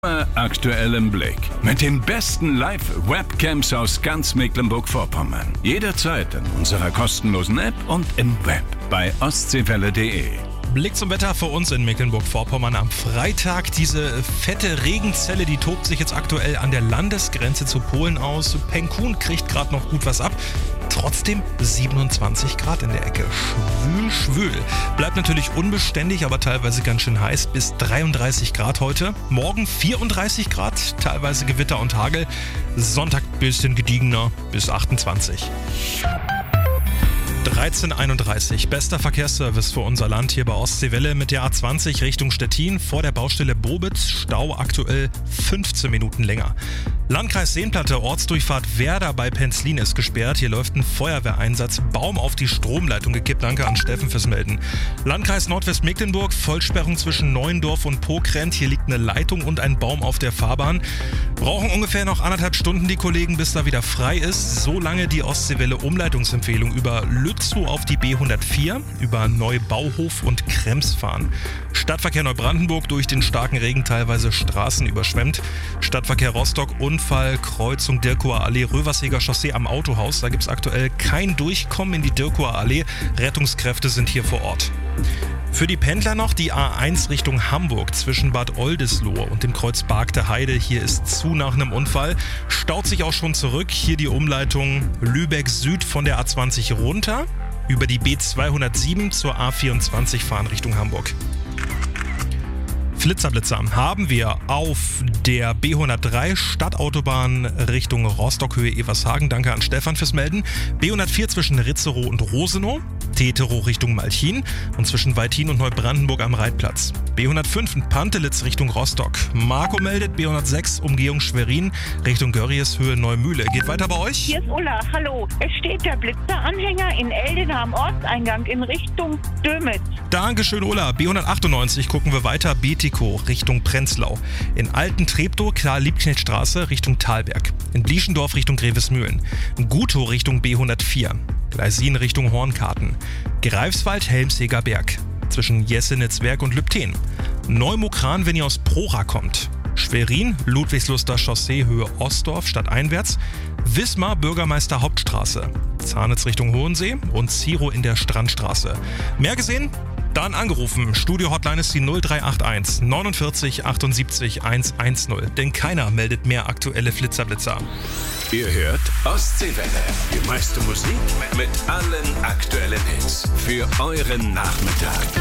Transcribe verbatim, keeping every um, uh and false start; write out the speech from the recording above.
Aktuell im Blick. Mit den besten Live-Webcams aus ganz Mecklenburg-Vorpommern. Jederzeit in unserer kostenlosen App und im Web bei ostseewelle punkt de. Blick zum Wetter für uns in Mecklenburg-Vorpommern am Freitag. Diese fette Regenzelle, die tobt sich jetzt aktuell an der Landesgrenze zu Polen aus. Penkun kriegt gerade noch gut was ab. Trotzdem siebenundzwanzig Grad in der Ecke. Schwül, schwül. Bleibt natürlich unbeständig, aber teilweise ganz schön heiß. Bis dreiunddreißig Grad heute. Morgen vierunddreißig Grad, teilweise Gewitter und Hagel. Sonntag bisschen gediegener, bis achtundzwanzig. dreizehn einunddreißig. Bester Verkehrsservice für unser Land hier bei Ostseewelle mit der A zwanzig Richtung Stettin vor der Baustelle Bobitz. Stau aktuell fünfzehn Minuten länger. Landkreis Seenplatte, Ortsdurchfahrt Werder bei Penzlin ist gesperrt. Hier läuft ein Feuerwehreinsatz. Baum auf die Stromleitung gekippt. Danke an Steffen fürs Melden. Landkreis Nordwestmecklenburg, Vollsperrung zwischen Neuendorf und Pokrenz. Hier liegt eine Leitung und ein Baum auf der Fahrbahn. Brauchen ungefähr noch anderthalb Stunden die Kollegen, bis da wieder frei ist. Solange die Ostseewelle Umleitungsempfehlung über Lützow auf die B hundertvier, über Neubauhof und Krems fahren. Stadtverkehr Neubrandenburg durch den starken Regen teilweise Straßen überschwemmt. Stadtverkehr Rostock, Unfall, Kreuzung Dirkower Allee, Röverseger Chaussee am Autohaus. Da gibt es aktuell kein Durchkommen in die Dirkower Allee. Rettungskräfte sind hier vor Ort. Für die Pendler noch die A eins Richtung Hamburg zwischen Bad Oldesloe und dem Kreuz Bargte Heide. Hier ist zu nach einem Unfall. Staut sich auch schon zurück. Hier die Umleitung Lübeck Süd von der A zwanzig runter. Über die B zweihundertsieben zur A vierundzwanzig fahren Richtung Hamburg. Flitzerblitzer haben wir auf der B hundertdrei Stadtautobahn Richtung Rostock-Höhe Evershagen. Danke an Stefan fürs Melden. B hundertvier zwischen Ritzerow und Rosenow. Teterow Richtung Malchin und zwischen Weithin und Neubrandenburg am Reitplatz. B hundertfünf in Pantelitz Richtung Rostock. Marco meldet B hundertsechs Umgehung Schwerin Richtung Görries Höhe Neumühle. Geht weiter bei euch? Hier ist Ulla, hallo. Es steht der Blitzeranhänger in Eldena am Ortseingang in Richtung Dömitz. Dankeschön, Ulla. B hundertachtundneunzig gucken wir weiter. Betiko Richtung Prenzlau. In Alten-Treptow, Karl-Liebknecht-Straße Richtung Thalberg. In Blieschendorf Richtung Grevesmühlen. Gutow Richtung B hundertvier. Gleisin Richtung Hornkarten. Greifswald Helmseger Berg. Zwischen Jesenitzwerk und Lübten. Neumokran, wenn ihr aus Prora kommt. Schwerin, Ludwigsluster Chaussee Höhe Ostdorf stadteinwärts. Wismar Bürgermeister Hauptstraße. Zahnitz Richtung Hohensee und Zierow in der Strandstraße. Mehr gesehen? Dann angerufen. Studio-Hotline ist die null drei acht eins neunundvierzig achtundsiebzig hundertzehn. Denn keiner meldet mehr aktuelle Flitzerblitzer. Ihr hört Ostseewelle. Die meiste Musik mit allen aktuellen Hits für euren Nachmittag.